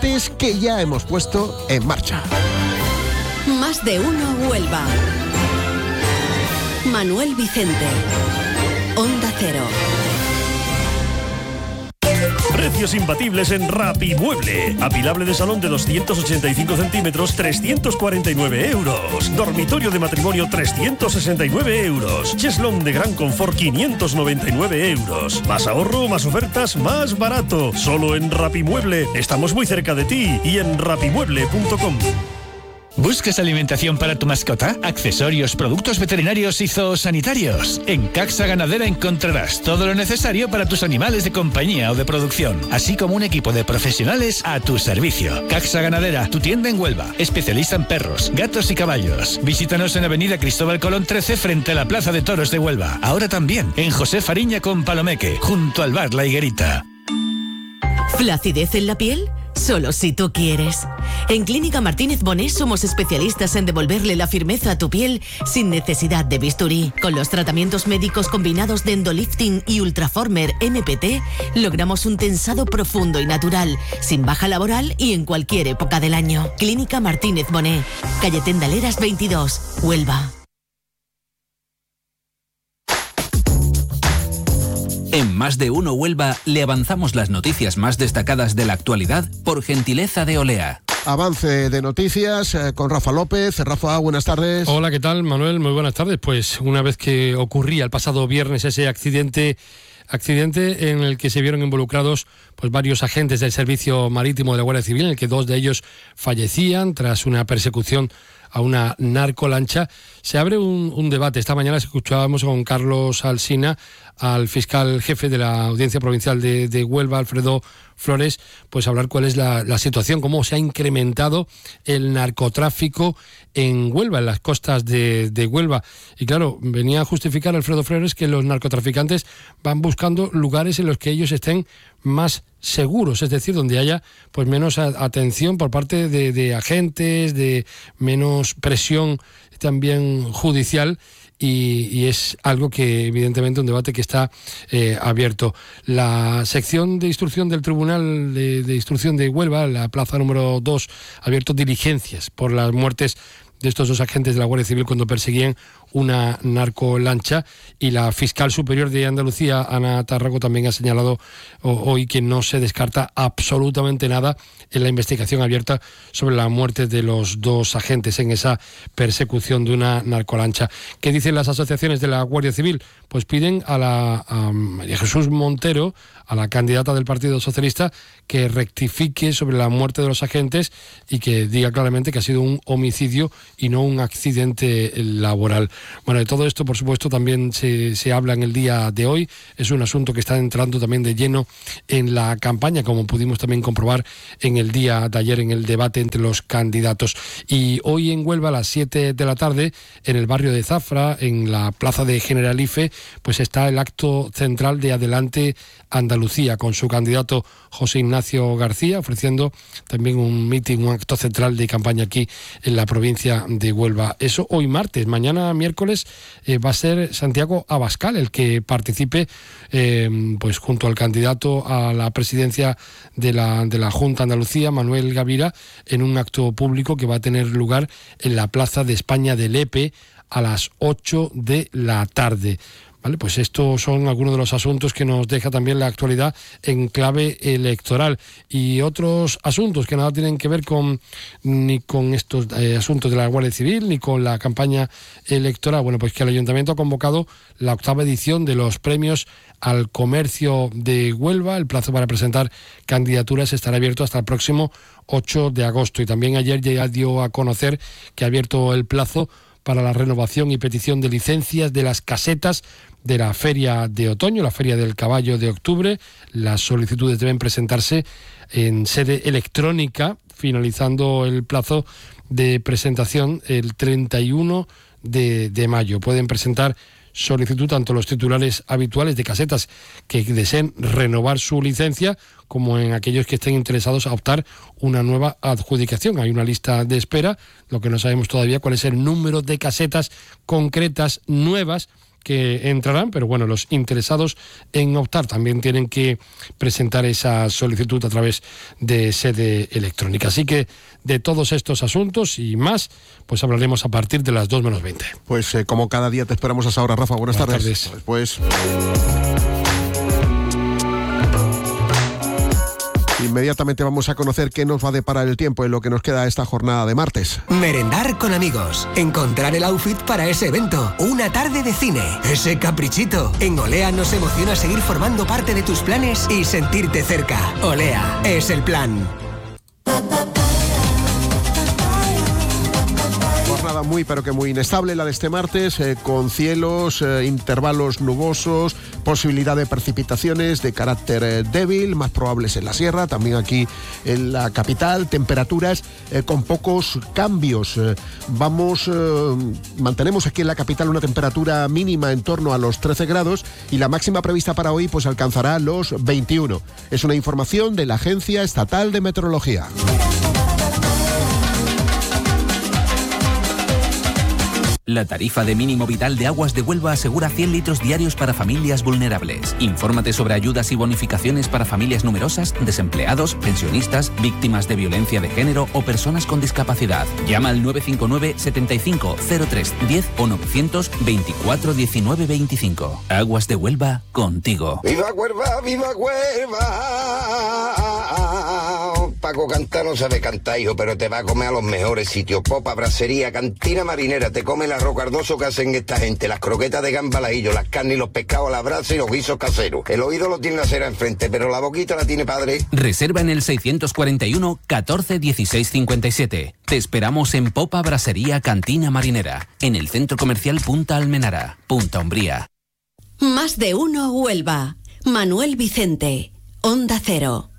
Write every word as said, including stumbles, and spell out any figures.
debates que ya hemos puesto en marcha. Más de uno Huelva. Manuel Vicente. Onda Cero. Precios imbatibles en Rapimueble. Apilable de salón de doscientos ochenta y cinco centímetros, trescientos cuarenta y nueve euros. Dormitorio de matrimonio, trescientos sesenta y nueve euros. Cheslón de gran confort, quinientos noventa y nueve euros. Más ahorro, más ofertas, más barato. Solo en Rapimueble. Estamos muy cerca de ti y en rapimueble punto com. ¿Buscas alimentación para tu mascota? Accesorios, productos veterinarios y zoosanitarios. En Caxa Ganadera encontrarás todo lo necesario para tus animales de compañía o de producción, así como un equipo de profesionales a tu servicio. Caxa Ganadera, tu tienda en Huelva, especialista en perros, gatos y caballos. Visítanos en Avenida Cristóbal Colón trece frente a la Plaza de Toros de Huelva. Ahora también en José Fariña con Palomeque, junto al bar La Higuerita. ¿Flacidez en la piel? Solo si tú quieres. En Clínica Martínez Bonet somos especialistas en devolverle la firmeza a tu piel sin necesidad de bisturí. Con los tratamientos médicos combinados de Endolifting y Ultraformer M P T, logramos un tensado profundo y natural, sin baja laboral y en cualquier época del año. Clínica Martínez Bonet, calle Tendaleras veintidós, Huelva. En Más de Uno Huelva le avanzamos las noticias más destacadas de la actualidad por gentileza de Olea. Avance de noticias eh, con Rafa López. Rafa, buenas tardes. Hola, ¿qué tal, Manuel? Muy buenas tardes. Pues una vez que ocurría el pasado viernes ese accidente... Accidente en el que se vieron involucrados pues varios agentes del Servicio Marítimo de la Guardia Civil, en el que dos de ellos fallecían tras una persecución a una narcolancha. Se abre un, un debate. Esta mañana escuchábamos con Carlos Alsina al fiscal jefe de la Audiencia Provincial de, de Huelva, Alfredo Flores, pues hablar cuál es la, la situación, cómo se ha incrementado el narcotráfico en Huelva, en las costas de, de Huelva. Y claro, venía a justificar Alfredo Flores que los narcotraficantes van buscando lugares en los que ellos estén más seguros, es decir, donde haya pues menos a, atención por parte de, de agentes, de menos presión también judicial. Y, y es algo que, evidentemente, un debate que está eh, abierto. La sección de instrucción del Tribunal de, de Instrucción de Huelva, la plaza número dos, ha abierto diligencias por las muertes de estos dos agentes de la Guardia Civil cuando perseguían una narcolancha, y la fiscal superior de Andalucía, Ana Tárrago, también ha señalado hoy que no se descarta absolutamente nada en la investigación abierta sobre la muerte de los dos agentes en esa persecución de una narcolancha. ¿Qué dicen las asociaciones de la Guardia Civil? Pues piden a la a María Jesús Montero, a la candidata del Partido Socialista, que rectifique sobre la muerte de los agentes y que diga claramente que ha sido un homicidio y no un accidente laboral. Bueno, de todo esto, por supuesto, también se, se habla en el día de hoy. Es un asunto que está entrando también de lleno en la campaña, como pudimos también comprobar en el día de ayer en el debate entre los candidatos. Y hoy en Huelva, a las siete de la tarde, en el barrio de Zafra, en la plaza de Generalife, pues está el acto central de Adelante Andalucía, con su candidato José Ignacio García, ofreciendo también un mitin, un acto central de campaña aquí en la provincia de Huelva. Eso hoy martes. Mañana miércoles eh, va a ser Santiago Abascal el que participe eh, pues junto al candidato a la presidencia de la, de la Junta Andalucía, Manuel Gavira, en un acto público que va a tener lugar en la Plaza de España de Lepe a las ocho de la tarde. Vale, pues estos son algunos de los asuntos que nos deja también la actualidad en clave electoral, y otros asuntos que nada tienen que ver con ni con estos eh, asuntos de la Guardia Civil ni con la campaña electoral. Bueno, pues que el Ayuntamiento ha convocado la octava edición de los premios al comercio de Huelva. El plazo para presentar candidaturas estará abierto hasta el próximo ocho de agosto, y también ayer ya dio a conocer que ha abierto el plazo para la renovación y petición de licencias de las casetas de la Feria de Otoño, la Feria del Caballo de octubre. Las solicitudes deben presentarse en sede electrónica, finalizando el plazo de presentación el treinta y uno de mayo. Pueden presentar solicitud tanto los titulares habituales de casetas que deseen renovar su licencia, como en aquellos que estén interesados a optar una nueva adjudicación. Hay una lista de espera, lo que no sabemos todavía cuál es el número de casetas concretas nuevas que entrarán, pero bueno, los interesados en optar también tienen que presentar esa solicitud a través de sede electrónica. Así que de todos estos asuntos y más, pues hablaremos a partir de las dos menos veinte. Pues eh, como cada día te esperamos a esa hora, Rafa. Buenas, Buenas tardes. tardes. Pues inmediatamente vamos a conocer qué nos va a deparar el tiempo en lo que nos queda esta jornada de martes. Merendar con amigos, encontrar el outfit para ese evento, una tarde de cine, ese caprichito. En Olea nos emociona seguir formando parte de tus planes y sentirte cerca. Olea es el plan. Jornada muy pero que muy inestable la de este martes, eh, con cielos, eh, intervalos nubosos, posibilidad de precipitaciones de carácter eh, débil, más probables en la sierra, también aquí en la capital, temperaturas eh, con pocos cambios. Eh, vamos, eh, mantenemos aquí en la capital una temperatura mínima en torno a los trece grados y la máxima prevista para hoy pues alcanzará los veintiuno. Es una información de la Agencia Estatal de Meteorología. La tarifa de mínimo vital de Aguas de Huelva asegura cien litros diarios para familias vulnerables. Infórmate sobre ayudas y bonificaciones para familias numerosas, desempleados, pensionistas, víctimas de violencia de género o personas con discapacidad. Llama al nueve cinco nueve, setenta y cinco, cero tres, diez o novecientos veinticuatro diecinueve veinticinco. Aguas de Huelva, contigo. ¡Viva Huelva, viva Huelva! Paco cantar no sabe cantar, hijo, pero te va a comer a los mejores sitios. Popa, brasería, cantina marinera, te come el arroz cardoso que hacen esta gente, las croquetas de gamba al ajillo, las carnes y los pescados a la brasa y los guisos caseros. El oído lo tiene la cera enfrente, pero la boquita la tiene padre. Reserva en el seiscientos cuarenta y uno, catorce, dieciséis, cincuenta y siete. Te esperamos en Popa, brasería, cantina marinera, en el Centro Comercial Punta Almenara, Punta Umbría. Más de uno Huelva. Manuel Vicente, Onda Cero.